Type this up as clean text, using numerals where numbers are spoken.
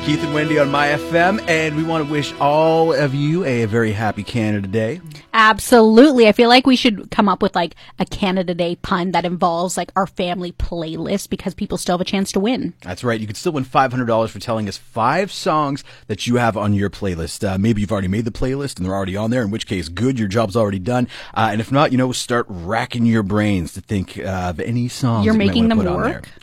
Keith and Wendy on My FM, and we want to wish all of you a very happy Canada Day. Absolutely. I feel like we should come up with like a Canada Day pun that involves like our family playlist because people still have a chance to win. That's right. You can still win $500 for telling us 5 songs that you have on your playlist. Maybe you've already made the playlist and they're already on there, in which case, good, your job's already done. And if not, start racking your brains to think of any songs You're that you making might them want to put on there. work?